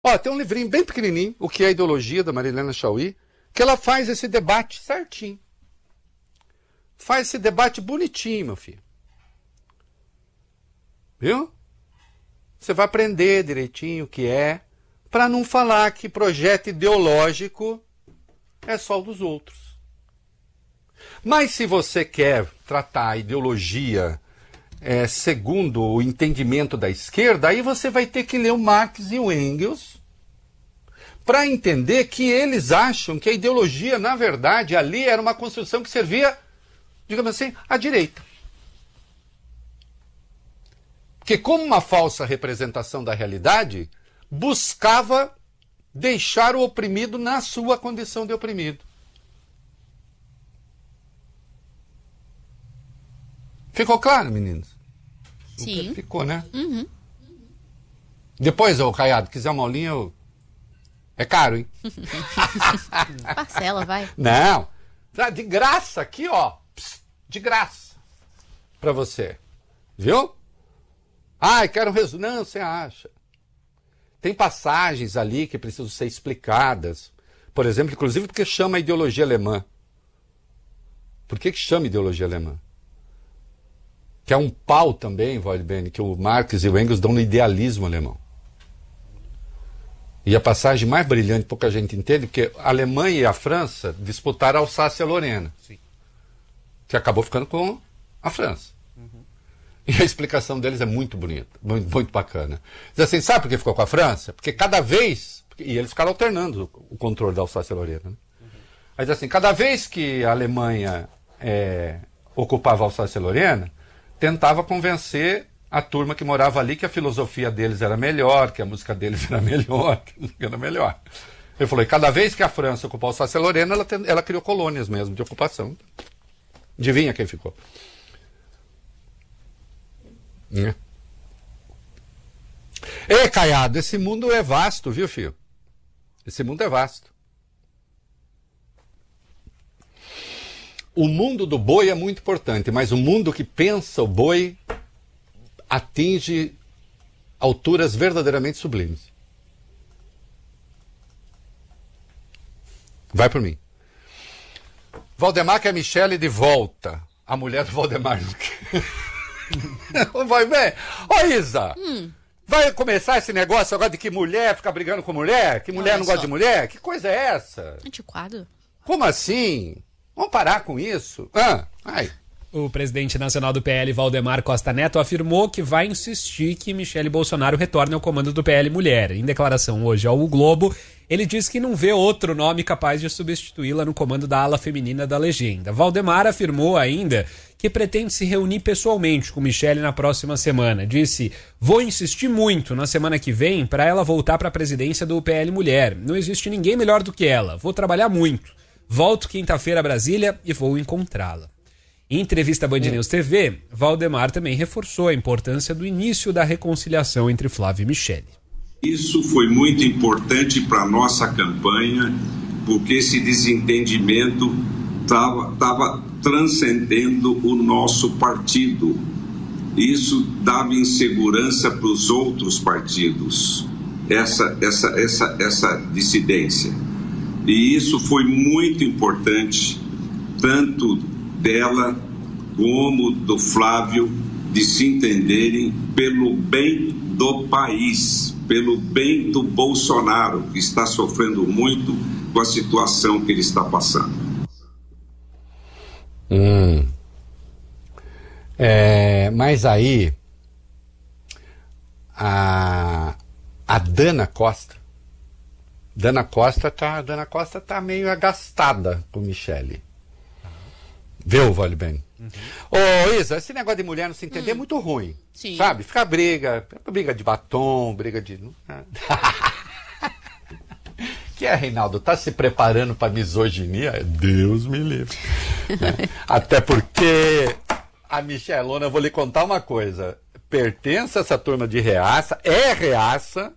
Ó, tem um livrinho bem pequenininho, O que é a Ideologia, da Marilena Chaui, que ela faz esse debate certinho. Faz esse debate bonitinho, meu filho. Viu? Você vai aprender direitinho o que é, para não falar que projeto ideológico é só o dos outros. Mas se você quer tratar a ideologia segundo o entendimento da esquerda, aí você vai ter que ler o Marx e o Engels para entender que eles acham que a ideologia, na verdade, ali era uma construção que servia, digamos assim, à direita. Que, como uma falsa representação da realidade, buscava deixar o oprimido na sua condição de oprimido. Ficou claro, meninos? Sim. Ficou, né? Uhum. Depois, ô Caiado, quiser uma aulinha, é caro, hein? Parcela, vai. Não. De graça aqui, ó. De graça. Pra você. Viu? Ai, quero um resumo. Não, você acha. Tem passagens ali que precisam ser explicadas. Por exemplo, inclusive porque chama ideologia alemã. Por que chama ideologia alemã? Que é um pau também, Waldbene, que o Marx e o Engels dão no idealismo alemão. E a passagem mais brilhante, pouca gente entende, porque a Alemanha e a França disputaram a Alsácia-Lorena. Sim. Que acabou ficando com a França. Uhum. E a explicação deles é muito bonita, muito bacana. Diz assim, sabe por que ficou com a França? Porque cada vez... E eles ficaram alternando o controle da Alsácia-Lorena. Né? Uhum. Mas assim, cada vez que a Alemanha ocupava a Alsácia-Lorena, tentava convencer a turma que morava ali que a filosofia deles era melhor, que a música deles era melhor, que a música era melhor. Ele falou, e cada vez que a França ocupou a Alsácia-Lorena, ela criou colônias mesmo de ocupação. Adivinha quem ficou? Ei, Caiado, esse mundo é vasto, viu, filho? Esse mundo é vasto. O mundo do boi é muito importante, mas o mundo que pensa o boi atinge alturas verdadeiramente sublimes. Vai por mim. Valdemar quer a Michele de volta. A mulher do Valdemar não quer. Vai bem. Ô, Isa, vai começar esse negócio agora de que mulher fica brigando com mulher? Que mulher não gosta de mulher? Que coisa é essa? Antiquado. Como assim? Vamos parar com isso? Ai. O presidente nacional do PL, Valdemar Costa Neto, afirmou que vai insistir que Michele Bolsonaro retorne ao comando do PL Mulher. Em declaração hoje ao O Globo, ele disse que não vê outro nome capaz de substituí-la no comando da ala feminina da legenda. Valdemar afirmou ainda que pretende se reunir pessoalmente com Michele na próxima semana. Disse, vou insistir muito na semana que vem para ela voltar para a presidência do PL Mulher. Não existe ninguém melhor do que ela. Vou trabalhar muito. Volto quinta-feira a Brasília e vou encontrá-la. Em entrevista à Band News TV, Valdemar também reforçou a importância do início da reconciliação entre Flávio e Michele. Isso foi muito importante para a nossa campanha, porque esse desentendimento estava transcendendo o nosso partido. Isso dava insegurança para os outros partidos, essa dissidência. E isso foi muito importante, tanto dela como do Flávio, de se entenderem pelo bem do país, pelo bem do Bolsonaro, que está sofrendo muito com a situação que ele está passando. Mas aí a Dana Costa tá meio agastada com Michele. Viu, Waldbene? Ô, Isa, esse negócio de mulher não se entender é muito ruim. Sim. Sabe? Fica briga de batom, briga de... Que é, Reinaldo? Tá se preparando pra misoginia? Deus me livre. Até porque a Michelona, eu vou lhe contar uma coisa. Pertence a essa turma de reaça, é reaça,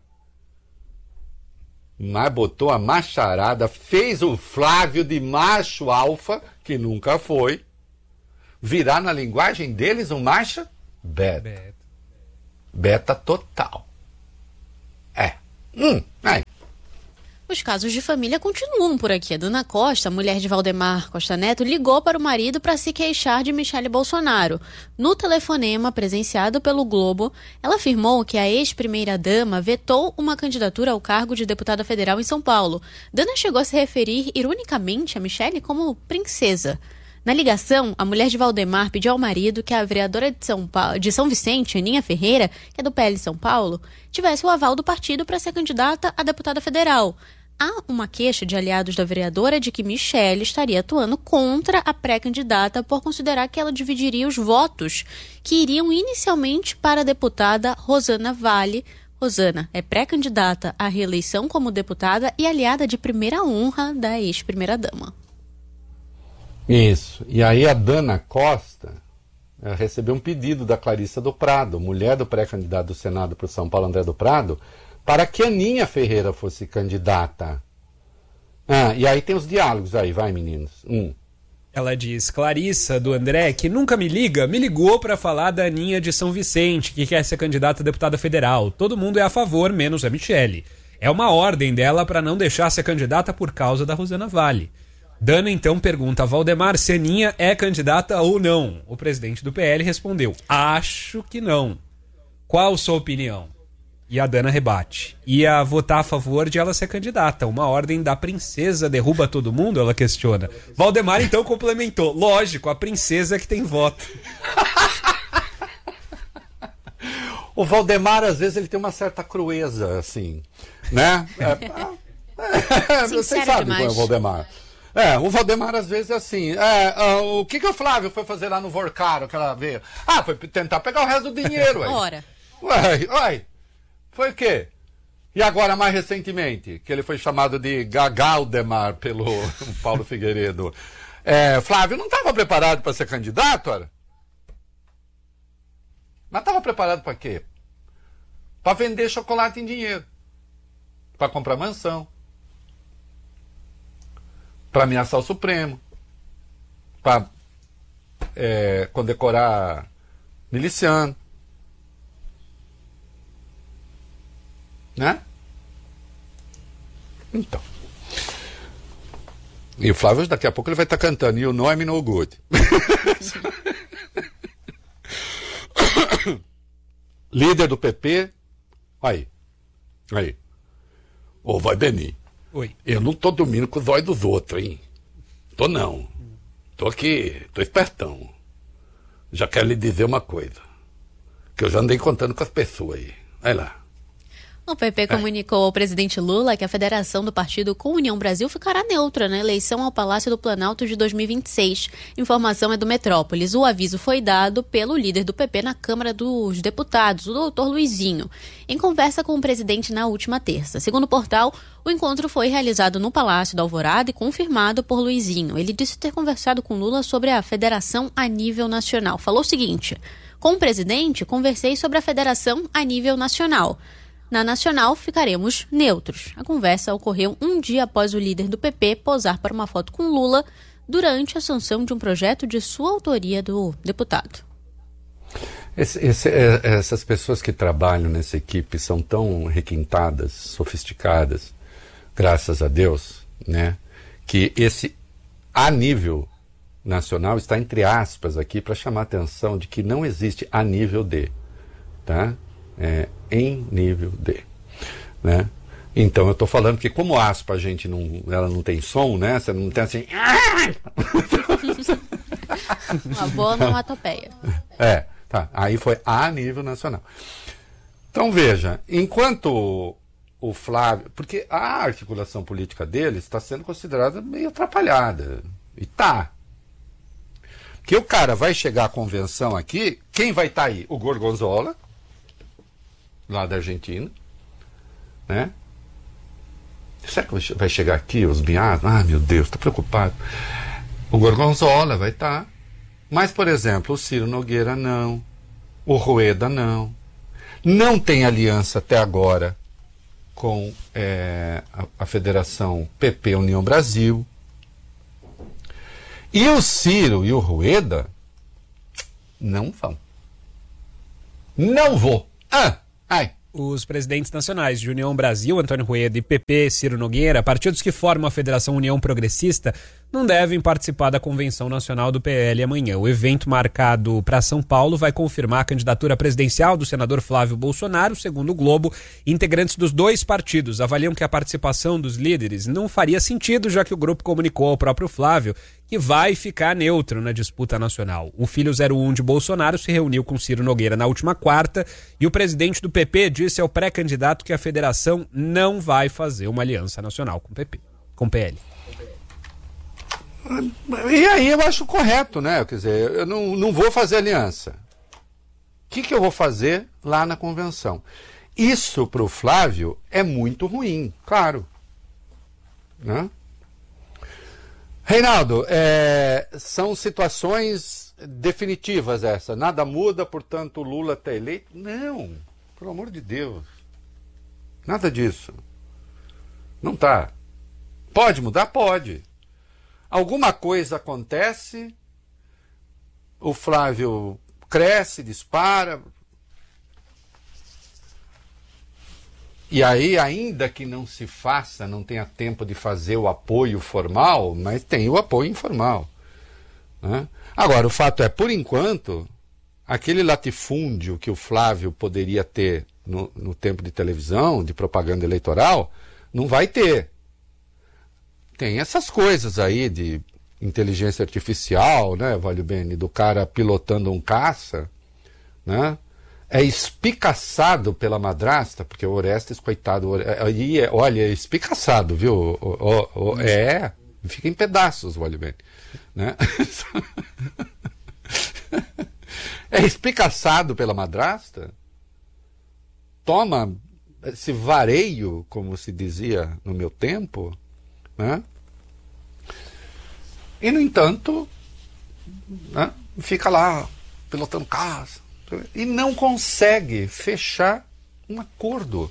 mas botou a macharada, fez o Flávio de macho alfa, que nunca foi, virar na linguagem deles um macho beta. Beta total. Ai. Os casos de família continuam por aqui. A Dana Costa, mulher de Valdemar Costa Neto, ligou para o marido para se queixar de Michele Bolsonaro. No telefonema presenciado pelo Globo, ela afirmou que a ex-primeira-dama vetou uma candidatura ao cargo de deputada federal em São Paulo. Dana chegou a se referir, ironicamente, a Michele como princesa. Na ligação, a mulher de Valdemar pediu ao marido que a vereadora de São Vicente, Aninha Ferreira, que é do PL São Paulo, tivesse o aval do partido para ser candidata a deputada federal. Há uma queixa de aliados da vereadora de que Michele estaria atuando contra a pré-candidata por considerar que ela dividiria os votos que iriam inicialmente para a deputada Rosana Vale. Rosana é pré-candidata à reeleição como deputada e aliada de primeira honra da ex-primeira-dama. Isso. E aí a Dana Costa recebeu um pedido da Clarissa do Prado, mulher do pré-candidato do Senado para o São Paulo, André do Prado, para que a Aninha Ferreira fosse candidata. E aí tem os diálogos aí, vai meninos. Ela diz, Clarissa, do André, que nunca me liga, me ligou para falar da Aninha de São Vicente, que quer ser candidata a deputada federal. Todo mundo é a favor, menos a Michele. É uma ordem dela para não deixar ser candidata por causa da Rosana Vale. Dana então pergunta a Valdemar se Aninha é candidata ou não. O presidente do PL respondeu, acho que não. Qual sua opinião? E a Dana rebate, ia votar a favor de ela ser candidata. Uma ordem da princesa derruba todo mundo? Ela questiona. Valdemar então complementou, lógico, a princesa que tem voto. O Valdemar, às vezes, ele tem uma certa crueza, assim, né? Vocês sabem qual é o Valdemar. O Valdemar às vezes é assim. O que o Flávio foi fazer lá no Vorcaro que ela veio? Foi tentar pegar o resto do dinheiro. Ora. Uai, foi o quê? E agora, mais recentemente, que ele foi chamado de Gagaldemar pelo Paulo Figueiredo. Flávio não estava preparado para ser candidato, ora? Mas estava preparado para quê? Para vender chocolate em dinheiro. Para comprar mansão. Para ameaçar o Supremo, para condecorar miliciano, né? Então. E o Flávio, daqui a pouco, ele vai estar cantando You Know I'm No Good. Líder do PP, aí. Vai, Beni. Oi. Eu não tô dormindo com os olhos dos outros, hein? Tô não. Tô aqui, tô espertão. Já quero lhe dizer uma coisa. Que eu já andei contando com as pessoas aí. Vai lá. O PP comunicou ao presidente Lula que a federação do partido com União Brasil ficará neutra na eleição ao Palácio do Planalto de 2026. Informação é do Metrópolis. O aviso foi dado pelo líder do PP na Câmara dos Deputados, o doutor Luizinho, em conversa com o presidente na última terça. Segundo o portal, o encontro foi realizado no Palácio da Alvorada e confirmado por Luizinho. Ele disse ter conversado com Lula sobre a federação a nível nacional. Falou o seguinte: com o presidente, conversei sobre a federação a nível nacional. Na nacional, ficaremos neutros. A conversa ocorreu um dia após o líder do PP posar para uma foto com Lula durante a sanção de um projeto de sua autoria do deputado. Essas pessoas que trabalham nessa equipe são tão requintadas, sofisticadas, graças a Deus, né, que esse a nível nacional está entre aspas aqui para chamar a atenção de que não existe a nível de, tá? Em nível de, né? Então eu estou falando que como aspa ela não tem som, né? Você não tem assim. Uma boa onomatopeia. Tá. Aí foi a nível nacional. Então veja, enquanto o Flávio, porque a articulação política dele está sendo considerada meio atrapalhada. E tá. Que o cara vai chegar à convenção aqui, quem vai estar aí? O Gorgonzola, lá da Argentina, né? Será que vai chegar aqui os miados? Meu Deus, tô preocupado. O Gorgonzola vai estar. Mas, por exemplo, o Ciro Nogueira não. O Rueda não. Não tem aliança até agora com a Federação PP União Brasil. E o Ciro e o Rueda não vão. Não vou. Os presidentes nacionais de União Brasil, Antônio Rueda, e PP, Ciro Nogueira, partidos que formam a Federação União Progressista, não devem participar da Convenção Nacional do PL amanhã. O evento marcado para São Paulo vai confirmar a candidatura presidencial do senador Flávio Bolsonaro. Segundo o Globo, integrantes dos dois partidos avaliam que a participação dos líderes não faria sentido, já que o grupo comunicou ao próprio Flávio que vai ficar neutro na disputa nacional. O filho 01 de Bolsonaro se reuniu com Ciro Nogueira na última quarta e o presidente do PP disse ao pré-candidato que a federação não vai fazer uma aliança nacional com PL. E aí eu acho correto, né? Quer dizer, eu não vou fazer aliança. O que eu vou fazer lá na convenção? Isso para o Flávio é muito ruim, claro. Né? Reinaldo, são situações definitivas essa. Nada muda, portanto o Lula está eleito? Não, pelo amor de Deus. Nada disso. Não tá. Pode mudar? Pode. Alguma coisa acontece, o Flávio cresce, dispara. E aí, ainda que não se faça, não tenha tempo de fazer o apoio formal, mas tem o apoio informal. Né? Agora, o fato é, por enquanto, aquele latifúndio que o Flávio poderia ter no tempo de televisão, de propaganda eleitoral, não vai ter. Tem essas coisas aí de inteligência artificial, né, Valio Bene, do cara pilotando um caça, né? É espicaçado pela madrasta, porque o Orestes, coitado, olha, é espicaçado, viu? Fica em pedaços, Valio Bene, né? É espicaçado pela madrasta, toma esse vareio, como se dizia no meu tempo, né? E, no entanto, né, fica lá pilotando caça e não consegue fechar um acordo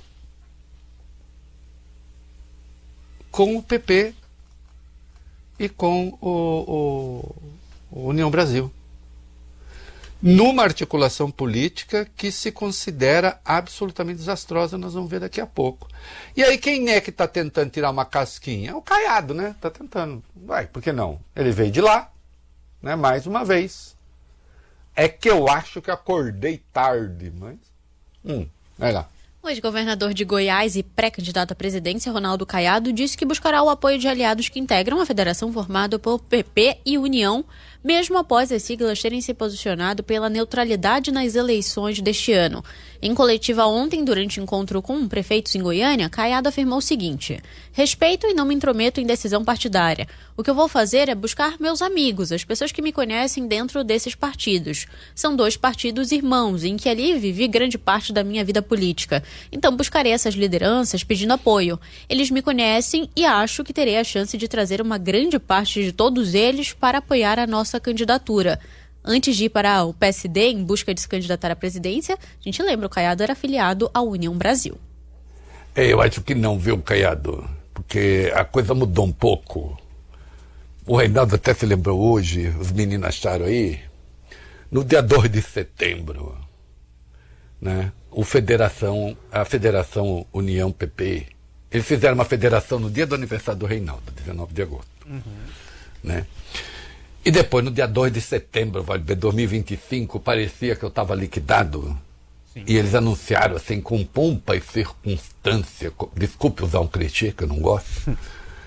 com o PP e com o União Brasil, numa articulação política que se considera absolutamente desastrosa. Nós vamos ver daqui a pouco. E aí quem é que está tentando tirar uma casquinha? É o Caiado, né? Está tentando. Vai, por que não? Ele veio de lá, né? Mais uma vez. É que eu acho que acordei tarde, mas... vai lá. O ex-governador de Goiás e pré-candidato à presidência, Ronaldo Caiado, disse que buscará o apoio de aliados que integram a federação formada por PP e União, mesmo após as siglas terem se posicionado pela neutralidade nas eleições deste ano. Em coletiva ontem, durante encontro com prefeitos em Goiânia, Caiado afirmou o seguinte: respeito e não me intrometo em decisão partidária. O que eu vou fazer é buscar meus amigos, as pessoas que me conhecem dentro desses partidos. São dois partidos irmãos, em que ali vivi grande parte da minha vida política. Então buscarei essas lideranças pedindo apoio. Eles me conhecem e acho que terei a chance de trazer uma grande parte de todos eles para apoiar a nossa candidatura. Antes de ir para o PSD em busca de se candidatar à presidência, a gente lembra, o Caiado era afiliado à União Brasil. Eu acho que não, viu, Caiado? Porque a coisa mudou um pouco. O Reinaldo até se lembrou hoje, os meninos acharam aí, no dia 2 de setembro, né? A Federação União PP, eles fizeram uma federação no dia do aniversário do Reinaldo, 19 de agosto. Né? E depois, no dia 2 de setembro, de 2025, parecia que eu estava liquidado. Sim. E eles anunciaram, assim, com pompa e circunstância, desculpe usar um clichê que eu não gosto,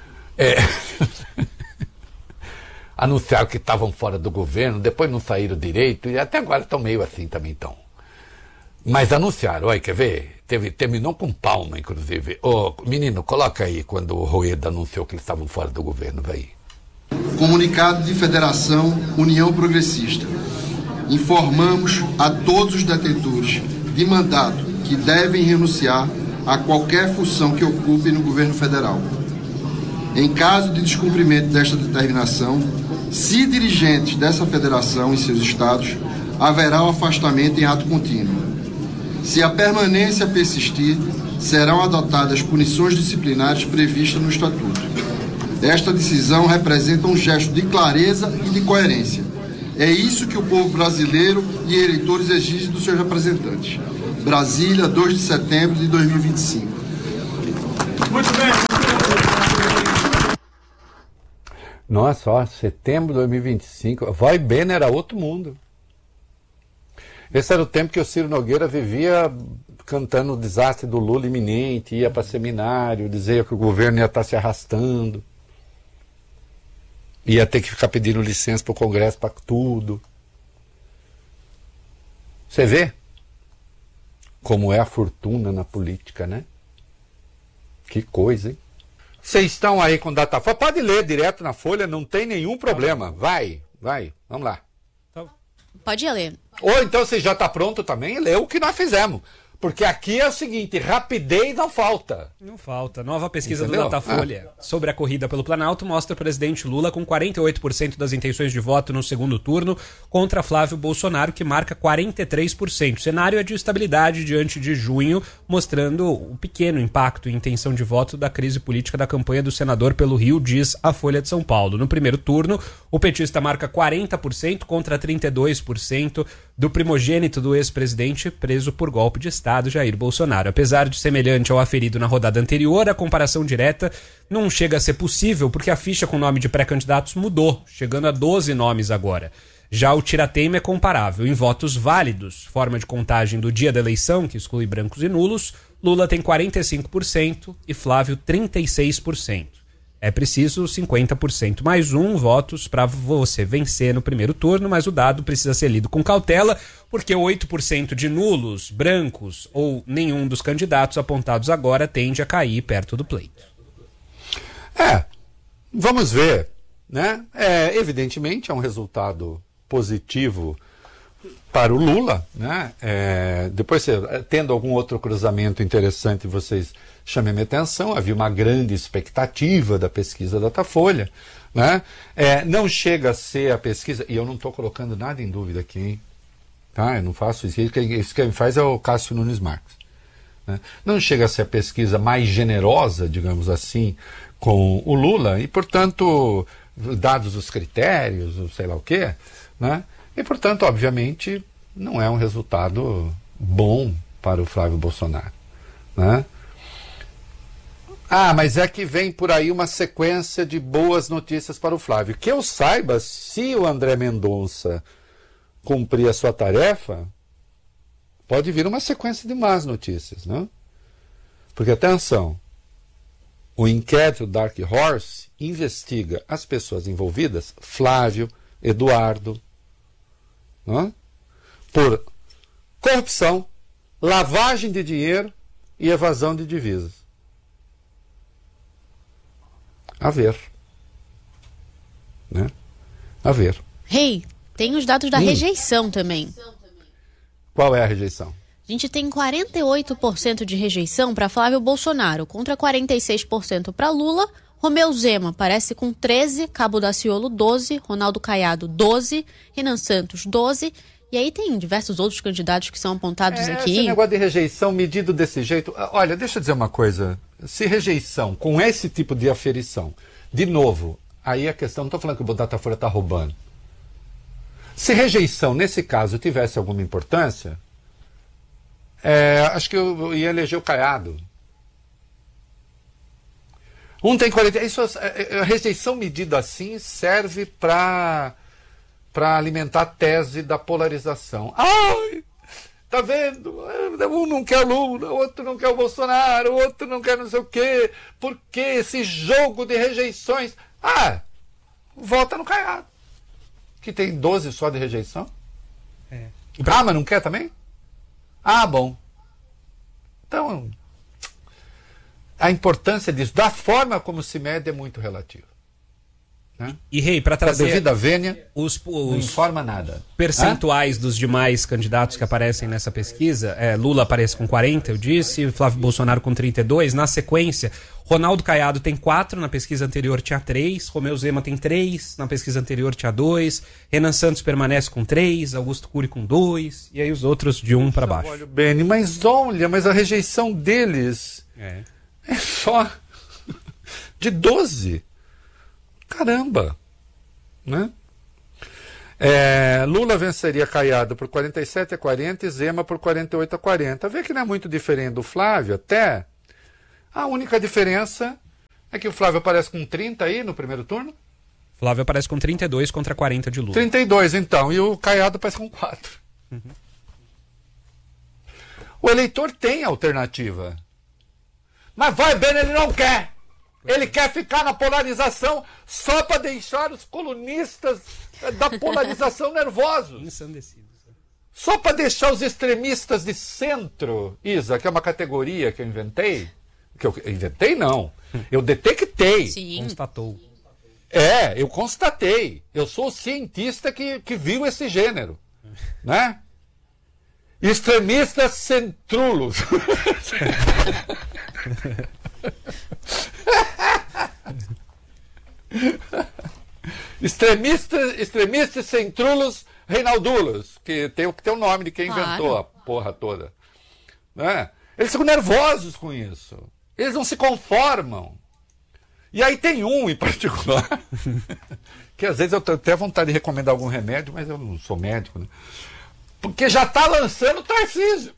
anunciaram que estavam fora do governo, depois não saíram direito, e até agora estão meio assim também estão. Mas anunciaram, olha, quer ver? Terminou com palma, inclusive. Ô, menino, coloca aí quando o Rueda anunciou que eles estavam fora do governo, vai. Comunicado de Federação União Progressista. Informamos a todos os detentores de mandato que devem renunciar a qualquer função que ocupem no governo federal. Em caso de descumprimento desta determinação, se dirigentes dessa federação em seus estados, haverá o afastamento em ato contínuo. Se a permanência persistir, serão adotadas punições disciplinares previstas no Estatuto. Esta decisão representa um gesto de clareza e de coerência. É isso que o povo brasileiro e eleitores exigem dos seus representantes. Brasília, 2 de setembro de 2025. Muito bem. Nossa, ó, setembro de 2025. Vai bem, era outro mundo. Esse era o tempo que o Ciro Nogueira vivia cantando o desastre do Lula iminente, ia para seminário, dizia que o governo ia estar se arrastando, ia ter que ficar pedindo licença para o Congresso para tudo. Você vê como é a fortuna na política, né? Que coisa, hein? Vocês estão aí com Datafolha, pode ler direto na Folha, não tem nenhum problema. Vai, vamos lá. Pode ler. Ou então você já está pronto também, lê o que nós fizemos. Porque aqui é o seguinte, rapidez não falta. Não falta. Nova pesquisa Entendeu? do Datafolha sobre a corrida pelo Planalto mostra o presidente Lula com 48% das intenções de voto no segundo turno contra Flávio Bolsonaro, que marca 43%. O cenário é de estabilidade diante de junho, mostrando o pequeno impacto e intenção de voto da crise política da campanha do senador pelo Rio, diz a Folha de São Paulo. No primeiro turno, o petista marca 40% contra 32% do primogênito do ex-presidente preso por golpe de Estado, Jair Bolsonaro. Apesar de semelhante ao aferido na rodada anterior, a comparação direta não chega a ser possível porque a ficha com nome de pré-candidatos mudou, chegando a 12 nomes agora. Já o tira-teima é comparável. Em votos válidos, forma de contagem do dia da eleição, que exclui brancos e nulos, Lula tem 45% e Flávio 36%. É preciso 50% mais votos para você vencer no primeiro turno, mas o dado precisa ser lido com cautela, porque 8% de nulos, brancos ou nenhum dos candidatos apontados agora tende a cair perto do pleito. Vamos ver, né? Evidentemente é um resultado positivo para o Lula, né? Depois, tendo algum outro cruzamento interessante, vocês chamem a minha atenção. Havia uma grande expectativa da pesquisa Datafolha, né? Não chega a ser a pesquisa, e eu não estou colocando nada em dúvida aqui, hein? Tá? Eu não faço isso. Isso quem faz é o Cássio Nunes Marques, né? Não chega a ser a pesquisa mais generosa, digamos assim, com o Lula, e portanto, dados os critérios, sei lá o quê, né? E portanto, obviamente, não é um resultado bom para o Flávio Bolsonaro, né? Mas é que vem por aí uma sequência de boas notícias para o Flávio. Que eu saiba, se o André Mendonça cumprir a sua tarefa, pode vir uma sequência de más notícias, né? Porque, atenção, o inquérito Dark Horse investiga as pessoas envolvidas, Flávio, Eduardo, né? Por corrupção, lavagem de dinheiro e evasão de divisas. A ver. Né? A ver. Tem os dados da rejeição também. Qual é a rejeição? A gente tem 48% de rejeição para Flávio Bolsonaro, contra 46% para Lula. Romeu Zema aparece com 13%, Cabo Daciolo 12%, Ronaldo Caiado 12%, Renan Santos 12%. E aí tem diversos outros candidatos que são apontados aqui. Esse negócio de rejeição medido desse jeito... Olha, deixa eu dizer uma coisa. Se rejeição com esse tipo de aferição, de novo, aí a questão... Não estou falando que o Datafolha está roubando. Se rejeição, nesse caso, tivesse alguma importância, acho que eu ia eleger o Caiado. Tem 40... a rejeição medida assim serve para alimentar a tese da polarização. Tá vendo? Um não quer o Lula, o outro não quer o Bolsonaro, o outro não quer não sei o quê. Por que esse jogo de rejeições? Vota no Caiado, que tem 12 só de rejeição. Mas não quer também? Bom. Então, a importância disso, da forma como se mede, é muito relativa. Né? E Rei, para trazer devido à vênia, os não informa nada. Percentuais dos demais candidatos que aparecem nessa pesquisa, Lula aparece com 40%, eu disse, Flávio Bolsonaro com 32%, na sequência, Ronaldo Caiado tem 4%, na pesquisa anterior tinha 3%, Romeu Zema tem 3%, na pesquisa anterior tinha 2%, Renan Santos permanece com 3%, Augusto Cury com 2%, e aí os outros de 1 para baixo. Olha, Beni, mas a rejeição deles é só de 12%. Caramba, né? Lula venceria Caiado por 47-40 e Zema por 48-40. Vê que não é muito diferente do Flávio, até. A única diferença é que o Flávio aparece com 30 aí no primeiro turno. Flávio aparece com 32 contra 40 de Lula. 32, então. E o Caiado aparece com 4. O eleitor tem alternativa. Mas vai bem, ele não quer. Ele quer ficar na polarização só para deixar os colunistas da polarização nervosos. Ensandecidos. Só para deixar os extremistas de centro, Isa, que é uma categoria que eu inventei. Que eu inventei, não. Eu detectei. Sim. Constatou. Eu constatei. Eu sou o cientista que viu esse gênero. Né? Extremistas centrulos. Extremistas centrulos Reinaldulos, que tem o nome de quem inventou a porra toda. Né? Eles ficam nervosos com isso. Eles não se conformam. E aí tem um em particular, que às vezes eu tenho até vontade de recomendar algum remédio, mas eu não sou médico, né? Porque já está lançando Tarcísio.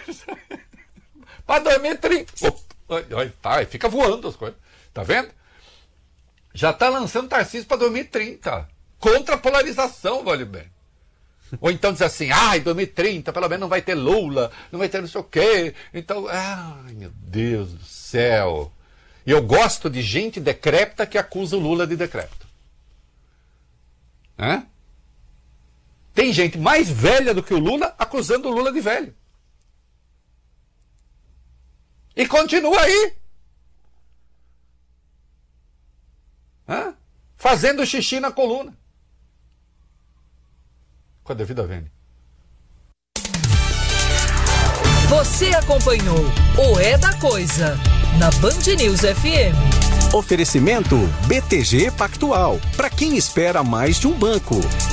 Para 2030. Tá, fica voando as coisas. Tá vendo? Já está lançando Tarcísio para 2030. Contra a polarização, vale bem. Ou então diz assim, em 2030 pelo menos não vai ter Lula, não vai ter não sei o quê. Então, meu Deus do céu. E eu gosto de gente decrépita que acusa o Lula de decrépito. Tem gente mais velha do que o Lula acusando o Lula de velho. E continua aí. Fazendo xixi na coluna. Com a devida vênia. Você acompanhou o É da Coisa na Band News FM. Oferecimento BTG Pactual. Para quem espera mais de um banco.